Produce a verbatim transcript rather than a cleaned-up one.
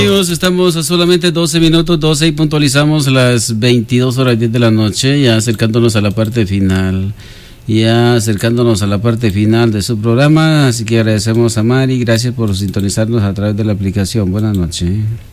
Amigos, estamos a solamente doce minutos, doce y puntualizamos las veintidós horas diez de la noche, ya acercándonos a la parte final, ya acercándonos a la parte final de su programa, así que agradecemos a Mari, gracias por sintonizarnos a través de la aplicación. Buenas noches.